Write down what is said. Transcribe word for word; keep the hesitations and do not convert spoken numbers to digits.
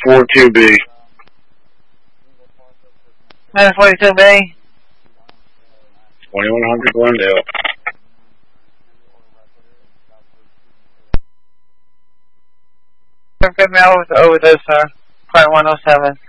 forty-two B. nine forty-two B. twenty-one hundred Glendale. Get me over, over this, sir. Point one oh seven.